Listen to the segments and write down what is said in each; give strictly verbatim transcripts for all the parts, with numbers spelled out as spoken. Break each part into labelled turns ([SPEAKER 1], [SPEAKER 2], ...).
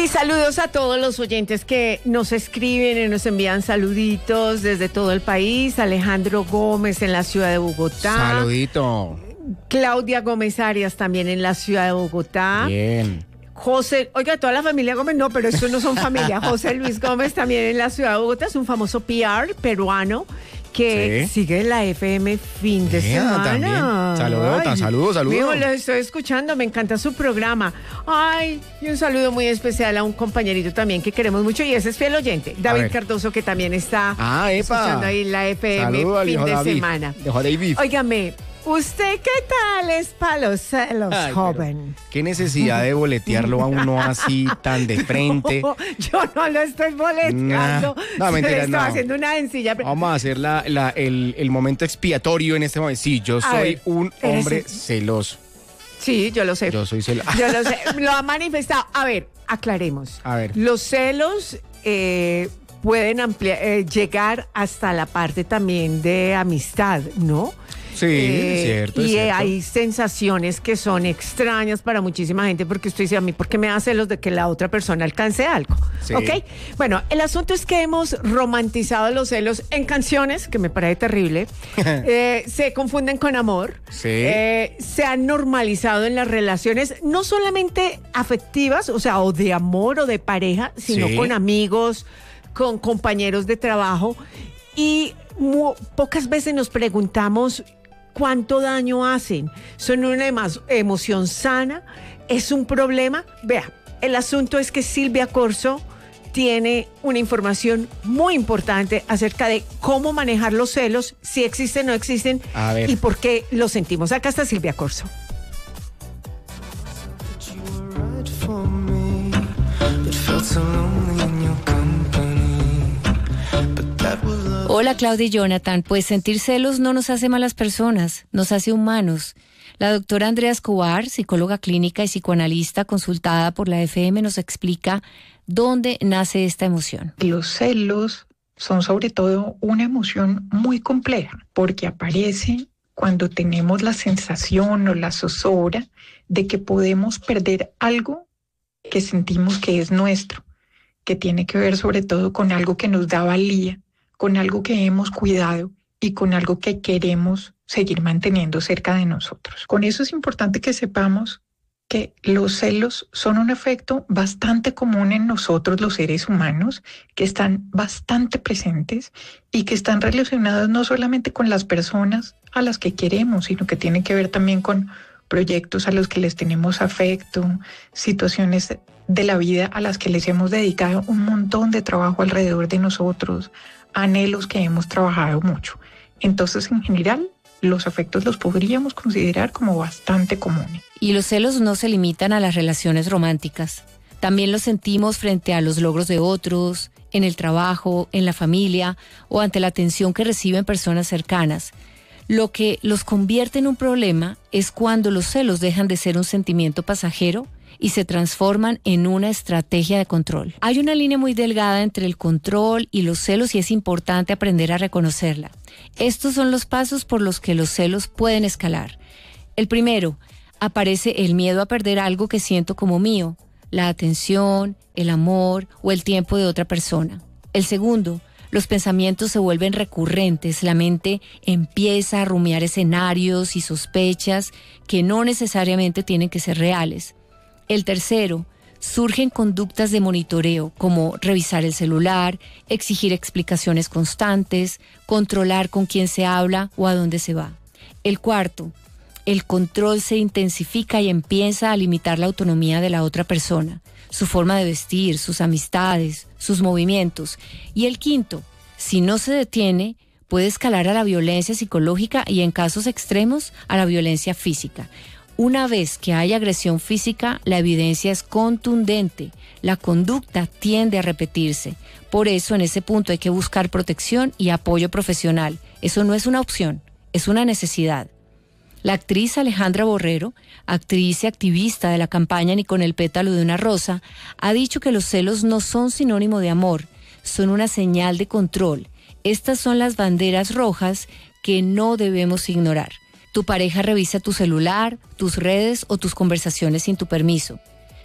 [SPEAKER 1] Y saludos a todos los oyentes que nos escriben y nos envían saluditos desde todo el país. Alejandro Gómez en la ciudad de Bogotá.
[SPEAKER 2] Saludito.
[SPEAKER 1] Claudia Gómez Arias también en la ciudad de Bogotá.
[SPEAKER 2] Bien.
[SPEAKER 1] José, oiga, toda la familia Gómez, no, pero estos no son familia. José Luis Gómez también en la ciudad de Bogotá, es un famoso P R peruano que sí. sigue la F M fin de
[SPEAKER 2] Bien,
[SPEAKER 1] semana.
[SPEAKER 2] También. Saludos, saludos, saludos.
[SPEAKER 1] Mijo, lo estoy escuchando, me encanta su programa. Ay, y un saludo muy especial a un compañerito también que queremos mucho y ese es fiel oyente, David Cardoso, que también está
[SPEAKER 2] ah,
[SPEAKER 1] escuchando ahí la F M Saludo fin de David. semana. Óigame, ¿usted qué tal es para los celos, Ay, joven?
[SPEAKER 2] ¿Qué necesidad de boletearlo a uno así, tan de frente?
[SPEAKER 1] No, yo no lo estoy boleteando.
[SPEAKER 2] Nah, no, mentira,
[SPEAKER 1] estoy
[SPEAKER 2] no.
[SPEAKER 1] haciendo una sencilla.
[SPEAKER 2] Vamos a hacer la, la, el, el momento expiatorio en este momento. Sí, yo soy ver, un hombre
[SPEAKER 1] ¿eres?
[SPEAKER 2] celoso.
[SPEAKER 1] Sí, yo lo sé.
[SPEAKER 2] Yo soy celoso.
[SPEAKER 1] Yo lo sé. Lo ha manifestado. A ver, aclaremos.
[SPEAKER 2] A ver.
[SPEAKER 1] Los celos eh, pueden ampliar, eh, llegar hasta la parte también de amistad, ¿no?
[SPEAKER 2] Sí, eh, es cierto.
[SPEAKER 1] Y
[SPEAKER 2] es cierto.
[SPEAKER 1] hay sensaciones que son extrañas para muchísima gente porque usted dice a mí, ¿por qué me da celos de que la otra persona alcance algo?
[SPEAKER 2] Sí.
[SPEAKER 1] ¿Ok? Bueno, el asunto es que hemos romantizado los celos en canciones, que me parece terrible. eh, se confunden con amor.
[SPEAKER 2] Sí.
[SPEAKER 1] Eh, se han normalizado en las relaciones, no solamente afectivas, o sea, o de amor o de pareja, sino
[SPEAKER 2] sí.
[SPEAKER 1] con amigos, con compañeros de trabajo. Y mu- pocas veces nos preguntamos ¿cuánto daño hacen? ¿Son una emo- emoción sana? ¿Es un problema? Vea, el asunto es que Silvia Corso tiene una información muy importante acerca de cómo manejar los celos, si existen o no existen,
[SPEAKER 2] A ver.
[SPEAKER 1] y por qué los sentimos. Acá está Silvia Corso.
[SPEAKER 3] Hola Claudia y Jonathan, pues sentir celos no nos hace malas personas, nos hace humanos. La doctora Andrea Escobar, psicóloga clínica y psicoanalista consultada por la F M, nos explica dónde nace esta emoción.
[SPEAKER 4] Los celos son sobre todo una emoción muy compleja porque aparece cuando tenemos la sensación o la zozobra de que podemos perder algo que sentimos que es nuestro, que tiene que ver sobre todo con algo que nos da valía, con algo que hemos cuidado y con algo que queremos seguir manteniendo cerca de nosotros. Con eso es importante que sepamos que los celos son un efecto bastante común en nosotros los seres humanos, que están bastante presentes y que están relacionados no solamente con las personas a las que queremos, sino que tienen que ver también con proyectos a los que les tenemos afecto, situaciones de la vida a las que les hemos dedicado un montón de trabajo alrededor de nosotros, anhelos que hemos trabajado mucho. Entonces, en general, los afectos los podríamos considerar como bastante comunes.
[SPEAKER 3] Y los celos no se limitan a las relaciones románticas. También los sentimos frente a los logros de otros, en el trabajo, en la familia o ante la atención que reciben personas cercanas. Lo que los convierte en un problema es cuando los celos dejan de ser un sentimiento pasajero y se transforman en una estrategia de control. Hay una línea muy delgada entre el control y los celos y es importante aprender a reconocerla. Estos son los pasos por los que los celos pueden escalar. El primero, aparece el miedo a perder algo que siento como mío, la atención, el amor o el tiempo de otra persona. El segundo, los pensamientos se vuelven recurrentes, la mente empieza a rumiar escenarios y sospechas que no necesariamente tienen que ser reales. El tercero, surgen conductas de monitoreo como revisar el celular, exigir explicaciones constantes, controlar con quién se habla o a dónde se va. El cuarto, el control se intensifica y empieza a limitar la autonomía de la otra persona, su forma de vestir, sus amistades, sus movimientos. Y el quinto, si no se detiene, puede escalar a la violencia psicológica y en casos extremos a la violencia física. Una vez que hay agresión física, la evidencia es contundente. La conducta tiende a repetirse. Por eso, en ese punto hay que buscar protección y apoyo profesional. Eso no es una opción, es una necesidad. La actriz Alejandra Borrero, actriz y activista de la campaña Ni con el pétalo de una rosa, ha dicho que los celos no son sinónimo de amor, son una señal de control. Estas son las banderas rojas que no debemos ignorar. Tu pareja revisa tu celular, tus redes o tus conversaciones sin tu permiso.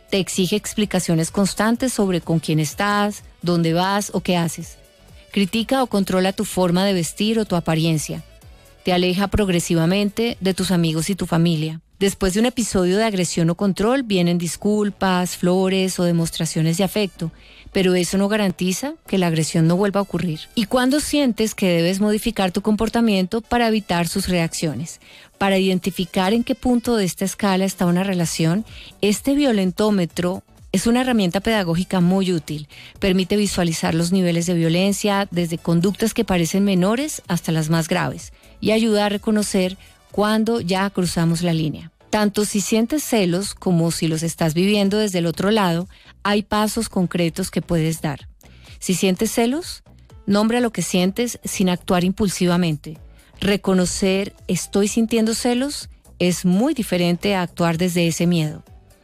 [SPEAKER 3] Te exige explicaciones constantes sobre con quién estás, dónde vas o qué haces. Critica o controla tu forma de vestir o tu apariencia. Te aleja progresivamente de tus amigos y tu familia. Después de un episodio de agresión o control, vienen disculpas, flores o demostraciones de afecto, pero eso no garantiza que la agresión no vuelva a ocurrir. ¿Y cuándo sientes que debes modificar tu comportamiento para evitar sus reacciones? Para identificar en qué punto de esta escala está una relación, este violentómetro es una herramienta pedagógica muy útil. Permite visualizar los niveles de violencia desde conductas que parecen menores hasta las más graves y ayuda a reconocer cuando ya cruzamos la línea. Tanto si sientes celos como si los estás viviendo desde el otro lado, hay pasos concretos que puedes dar. Si sientes celos, nombra lo que sientes sin actuar impulsivamente. Reconocer estoy sintiendo celos es muy diferente a actuar desde ese miedo.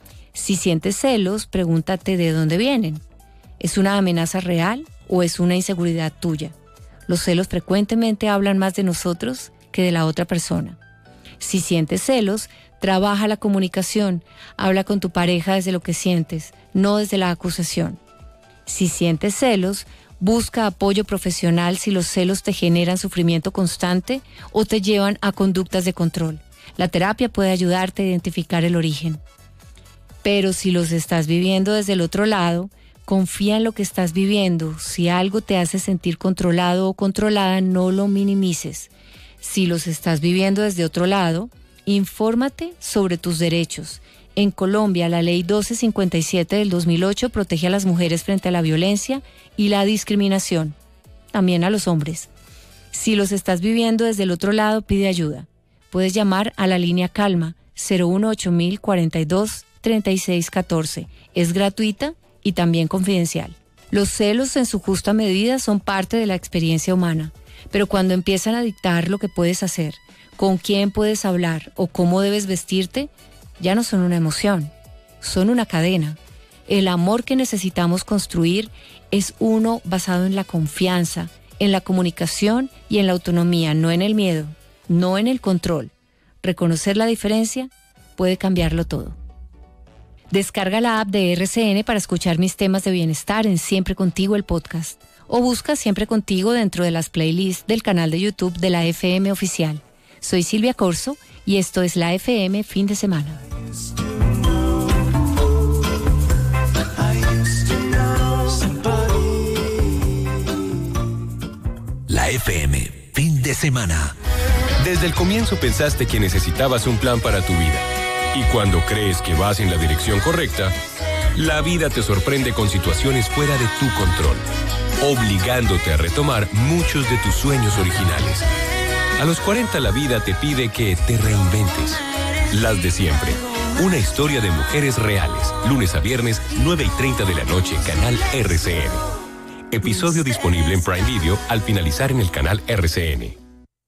[SPEAKER 3] Si sientes celos, pregúntate de dónde vienen. ¿Es una amenaza real o es una inseguridad tuya? Los celos frecuentemente hablan más de nosotros que de la otra persona. Si sientes celos, trabaja la comunicación, habla con tu pareja desde lo que sientes, no desde la acusación. Si sientes celos, busca apoyo profesional si los celos te generan sufrimiento constante o te llevan a conductas de control. La terapia puede ayudarte a identificar el origen. Pero si los estás viviendo desde el otro lado, confía en lo que estás viviendo. Si algo te hace sentir controlado o controlada, no lo minimices. Si los estás viviendo desde otro lado, infórmate sobre tus derechos. En Colombia, la ley doce cincuenta y siete del dos mil ocho protege a las mujeres frente a la violencia y la discriminación, también a los hombres. Si los estás viviendo desde el otro lado, pide ayuda. Puedes llamar a la línea Calma cero uno ocho mil cuarenta y dos treinta y seis catorce. Es gratuita y también confidencial. Los celos en su justa medida son parte de la experiencia humana, pero cuando empiezan a dictar lo que puedes hacer, con quién puedes hablar o cómo debes vestirte, ya no son una emoción, son una cadena. El amor que necesitamos construir es uno basado en la confianza, en la comunicación y en la autonomía, no en el miedo, no en el control. Reconocer la diferencia puede cambiarlo todo. Descarga la app de R C N para escuchar mis temas de bienestar en Siempre Contigo, el podcast. O busca Siempre Contigo dentro de las playlists del canal de YouTube de la F M Oficial. Soy Silvia Corso y esto es la F M Fin de Semana.
[SPEAKER 5] La F M Fin de Semana.
[SPEAKER 6] Desde el comienzo pensaste que necesitabas un plan para tu vida. Y cuando crees que vas en la dirección correcta, la vida te sorprende con situaciones fuera de tu control, obligándote a retomar muchos de tus sueños originales. A los cuarenta la vida te pide que te reinventes. Las de siempre. Una historia de mujeres reales. Lunes a viernes, nueve y treinta de la noche, canal R C N. Episodio disponible en Prime Video al finalizar en el canal R C N.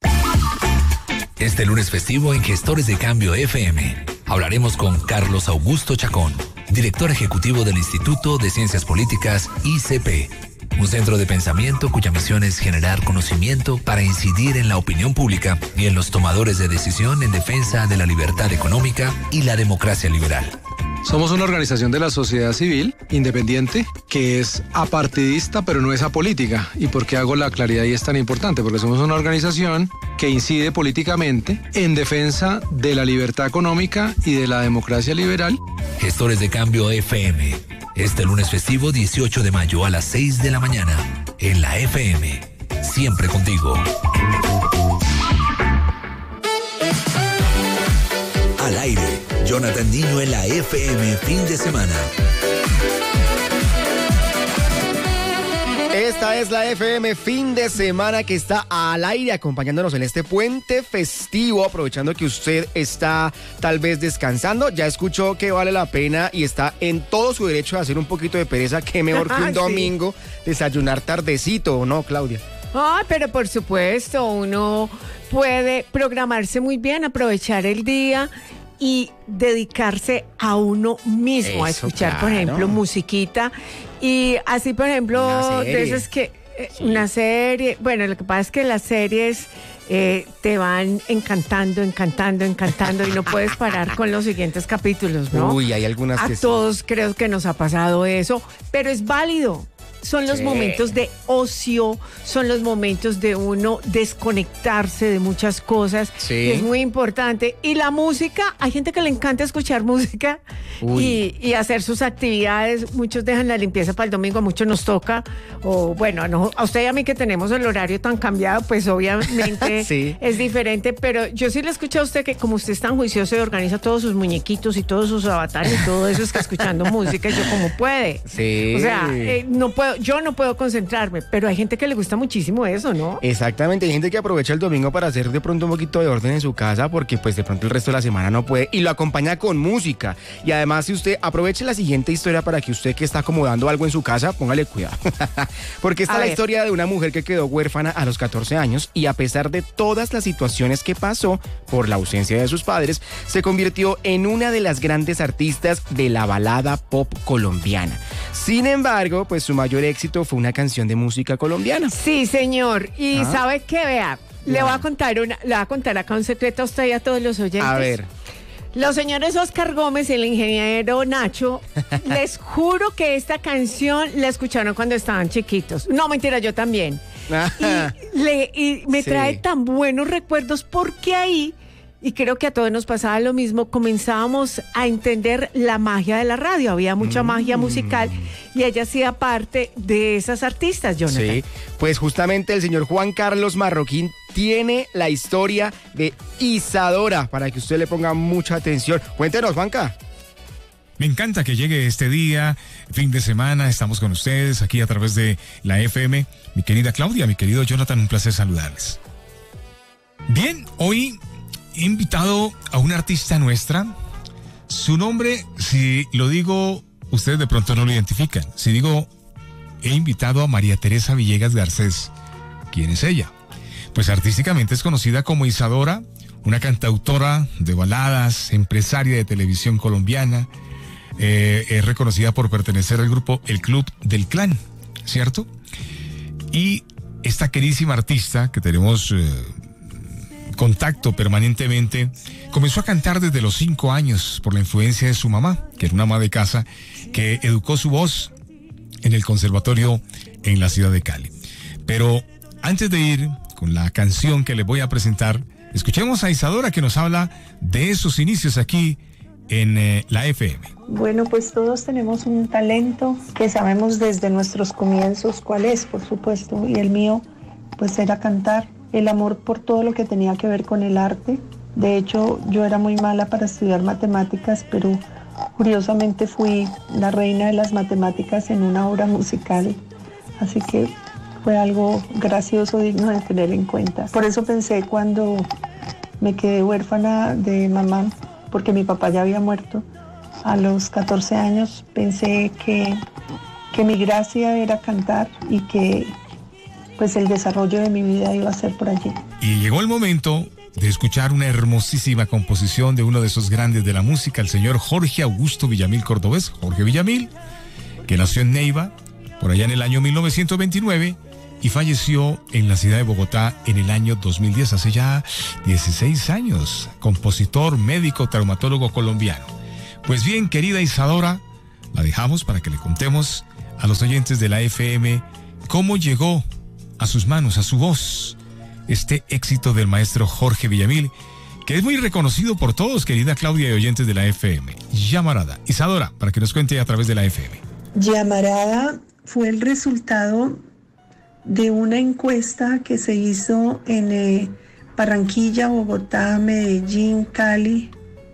[SPEAKER 5] Este lunes festivo en Gestores de Cambio F M. Hablaremos con Carlos Augusto Chacón, director ejecutivo del Instituto de Ciencias Políticas I C P. Un centro de pensamiento cuya misión es generar conocimiento para incidir en la opinión pública y en los tomadores de decisión en defensa de la libertad económica y la democracia liberal.
[SPEAKER 7] Somos una organización de la sociedad civil independiente que es apartidista pero no es apolítica. ¿Y por qué hago la claridad y es tan importante? Porque somos una organización que incide políticamente en defensa de la libertad económica y de la democracia liberal.
[SPEAKER 5] Gestores de Cambio F M. Este lunes festivo dieciocho de mayo a las seis de la mañana en la F M. Siempre contigo. Al aire, Jonathan Dino en la F M Fin de Semana.
[SPEAKER 2] Esta es la F M Fin de Semana que está al aire acompañándonos en este puente festivo, aprovechando que usted está tal vez descansando, ya escuchó que vale la pena y está en todo su derecho de hacer un poquito de pereza, qué mejor que un domingo sí. Desayunar tardecito, ¿no, Claudia?
[SPEAKER 1] Ah, pero por supuesto, uno puede programarse muy bien, aprovechar el día y dedicarse a uno mismo,
[SPEAKER 2] Eso,
[SPEAKER 1] a escuchar,
[SPEAKER 2] claro.
[SPEAKER 1] por ejemplo, musiquita. Y así, por ejemplo, de esas que Sí. Una serie, bueno, lo que pasa es que las series eh, te van encantando, encantando, encantando y no puedes parar con los siguientes capítulos, ¿no?
[SPEAKER 2] Uy, hay algunas
[SPEAKER 1] A
[SPEAKER 2] que
[SPEAKER 1] todos
[SPEAKER 2] sí.
[SPEAKER 1] creo que nos ha pasado eso, pero es válido. Son los
[SPEAKER 2] Sí.
[SPEAKER 1] momentos de ocio, son los momentos de uno desconectarse de muchas cosas.
[SPEAKER 2] Sí.
[SPEAKER 1] Y es muy importante. Y la música, hay gente que le encanta escuchar música y, y hacer sus actividades. Muchos dejan la limpieza para el domingo, a muchos nos toca. O bueno, a, no, a usted y a mí que tenemos el horario tan cambiado, pues obviamente
[SPEAKER 2] Sí.
[SPEAKER 1] es diferente. Pero yo sí le escucho a usted que como usted es tan juicioso y organiza todos sus muñequitos y todos sus avatares y todo eso, es que escuchando música, yo como puede.
[SPEAKER 2] Sí.
[SPEAKER 1] O sea, eh, no puedo, yo no puedo concentrarme, pero hay gente que le gusta muchísimo eso, ¿no?
[SPEAKER 2] Exactamente, hay gente que aprovecha el domingo para hacer de pronto un poquito de orden en su casa porque pues de pronto el resto de la semana no puede y lo acompaña con música. Y además si usted aproveche la siguiente historia para que usted que está acomodando algo en su casa, póngale cuidado. Porque esta
[SPEAKER 1] A
[SPEAKER 2] es la
[SPEAKER 1] ver.
[SPEAKER 2] historia de una mujer que quedó huérfana a los catorce años y a pesar de todas las situaciones que pasó por la ausencia de sus padres, se convirtió en una de las grandes artistas de la balada pop colombiana. Sin embargo, pues su mayor éxito fue una canción de música colombiana.
[SPEAKER 1] Sí, señor. Y
[SPEAKER 2] Ah.
[SPEAKER 1] ¿sabe qué? Vea, le voy a contar una, le voy a contar acá un secreto a usted y a todos los oyentes.
[SPEAKER 2] A ver.
[SPEAKER 1] Los señores Oscar Gómez y el ingeniero Nacho, les juro que esta canción la escucharon cuando estaban chiquitos. No, mentira, yo también. Y, le, y me
[SPEAKER 2] Sí.
[SPEAKER 1] trae tan buenos recuerdos porque ahí, y creo que a todos nos pasaba lo mismo, comenzábamos a entender la magia de la radio. Había mucha magia musical y ella hacía parte de esas artistas, Jonathan.
[SPEAKER 2] Sí, pues justamente el señor Juan Carlos Marroquín tiene la historia de Isadora para que usted le ponga mucha atención. Cuéntenos, Juanca.
[SPEAKER 8] Me encanta que llegue este día, fin de semana, estamos con ustedes aquí a través de la F M. Mi querida Claudia, mi querido Jonathan, un placer saludarles. Bien, hoy he invitado a una artista nuestra. Su nombre, si lo digo, ustedes de pronto no lo identifican. Si digo, he invitado a María Teresa Villegas Garcés. ¿Quién es ella? Pues artísticamente es conocida como Isadora, una cantautora de baladas, empresaria de televisión colombiana. Eh, es reconocida por pertenecer al grupo El Club del Clan, ¿cierto? Y esta queridísima artista que tenemos eh, contacto permanentemente, comenzó a cantar desde los cinco años por la influencia de su mamá, que era una ama de casa que educó su voz en el conservatorio en la ciudad de Cali. Pero antes de ir con la canción que les voy a presentar, escuchemos a Isadora que nos habla de esos inicios aquí en eh, la F M.
[SPEAKER 9] Bueno, pues todos tenemos un talento que sabemos desde nuestros comienzos cuál es, por supuesto, y el mío pues era cantar, el amor por todo lo que tenía que ver con el arte. De hecho, yo era muy mala para estudiar matemáticas, pero curiosamente fui la reina de las matemáticas en una obra musical, así que fue algo gracioso, digno de tener en cuenta. Por eso pensé cuando me quedé huérfana de mamá, porque mi papá ya había muerto a los catorce años, pensé que, que mi gracia era cantar y que pues el desarrollo de mi vida iba a ser por allí.
[SPEAKER 8] Y llegó el momento de escuchar una hermosísima composición de uno de esos grandes de la música, el señor Jorge Augusto Villamil Cordobés, Jorge Villamil, que nació en Neiva, por allá en el año mil novecientos veintinueve, y falleció en la ciudad de Bogotá en el año dos mil diez, hace ya dieciséis años, compositor, médico, traumatólogo colombiano. Pues bien, querida Isadora, la dejamos para que le contemos a los oyentes de la F M cómo llegó a sus manos, a su voz, este éxito del maestro Jorge Villamil, que es muy reconocido por todos, querida Claudia y oyentes de la F M. Llamarada. Isadora, para que nos cuente a través de la F M.
[SPEAKER 9] Llamarada fue el resultado de una encuesta que se hizo en eh, Barranquilla, Bogotá, Medellín, Cali,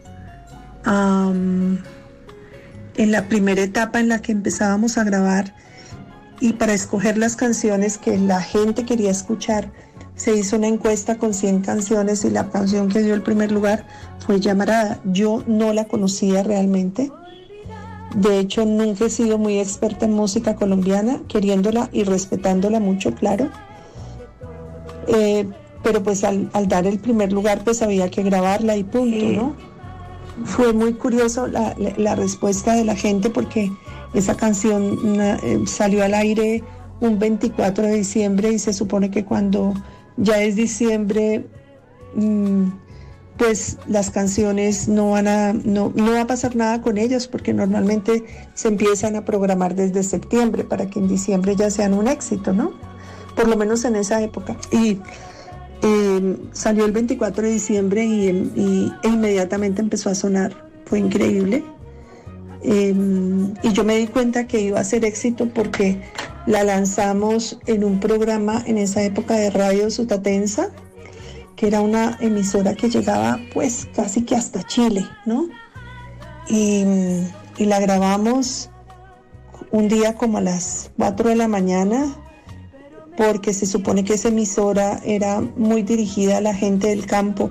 [SPEAKER 9] um, en la primera etapa en la que empezábamos a grabar, y para escoger las canciones que la gente quería escuchar se hizo una encuesta con cien canciones y la canción que dio el primer lugar fue Llamarada. Yo no la conocía realmente. De hecho, nunca he sido muy experta en música colombiana, queriéndola y respetándola mucho, claro. Eh, pero pues al, al dar el primer lugar, pues había que grabarla y punto, ¿no? Fue muy curioso la, la, la respuesta de la gente porque esa canción eh, salió al aire un veinticuatro de diciembre y se supone que cuando ya es diciembre, mmm, pues las canciones no van a, no, no va a pasar nada con ellas, porque normalmente se empiezan a programar desde septiembre para que en diciembre ya sean un éxito, ¿no? Por lo menos en esa época. Y eh, salió el veinticuatro de diciembre y, y e inmediatamente empezó a sonar. Fue increíble. Eh, y yo me di cuenta que iba a ser éxito porque la lanzamos en un programa en esa época de Radio Sutatensa, que era una emisora que llegaba pues casi que hasta Chile, ¿no? Y, y la grabamos un día como a las cuatro de la mañana, porque se supone que esa emisora era muy dirigida a la gente del campo.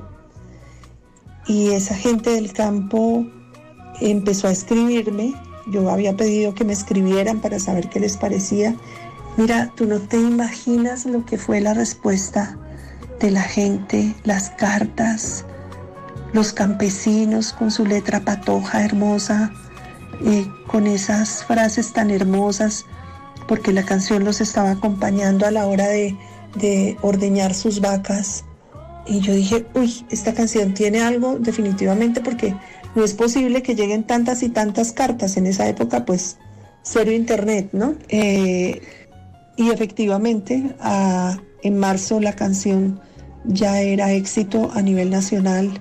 [SPEAKER 9] Y esa gente del campo empezó a escribirme. Yo había pedido que me escribieran para saber qué les parecía. Mira, tú no te imaginas lo que fue la respuesta de la gente, las cartas, los campesinos con su letra patoja hermosa, eh, con esas frases tan hermosas, porque la canción los estaba acompañando a la hora de, de ordeñar sus vacas. Y yo dije, uy, esta canción tiene algo definitivamente, porque no es posible que lleguen tantas y tantas cartas. En esa época, pues, cero internet, ¿no? Eh, y efectivamente, a, en marzo la canción ya era éxito a nivel nacional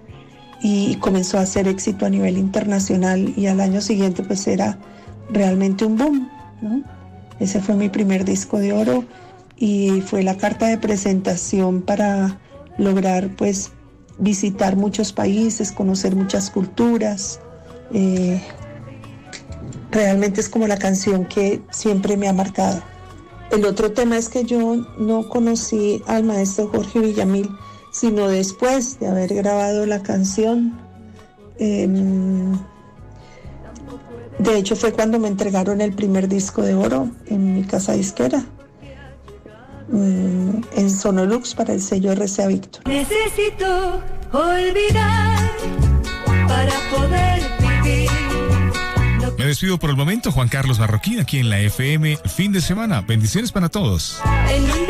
[SPEAKER 9] y comenzó a ser éxito a nivel internacional, y al año siguiente pues era realmente un boom, ¿no? Ese fue mi primer disco de oro y fue la carta de presentación para lograr pues visitar muchos países, conocer muchas culturas. Eh, realmente es como la canción que siempre me ha marcado. El otro tema es que yo no conocí al maestro Jorge Villamil, sino después de haber grabado la canción. Eh, de hecho, fue cuando me entregaron el primer disco de oro en mi casa disquera, eh, en Sonolux, para el sello R C A Víctor.
[SPEAKER 10] Necesito olvidar para poder vivir.
[SPEAKER 8] Me despido por el momento, Juan Carlos Marroquín, aquí en la F M. Fin de semana. Bendiciones para todos.